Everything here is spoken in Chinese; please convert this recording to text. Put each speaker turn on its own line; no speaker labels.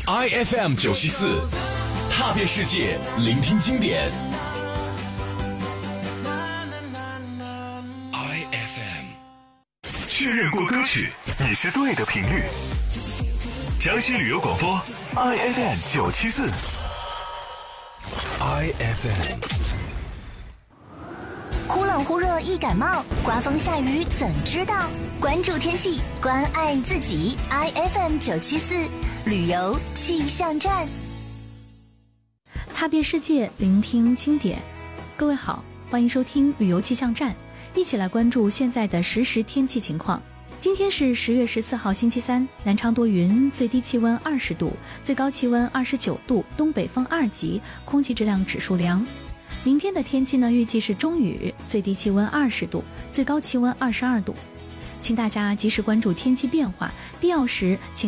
IFM 974，踏遍世界，聆听经典。IFM
确认过歌曲，你是对的频率。江西旅游广播 IFM 974。
IFM。
忽冷忽热易感冒，刮风下雨怎知道？关注天气，关爱自己。IFM 974旅游气象站，
踏遍世界，聆听经典。各位好，欢迎收听旅游气象站，一起来关注现在的实时天气情况。今天是10月14号星期三，南昌多云，最低气温20度，最高气温29度，东北风2级，空气质量指数良。明天的天气呢，预计是中雨，最低气温20度，最高气温22度。请大家及时关注天气变化，必要时请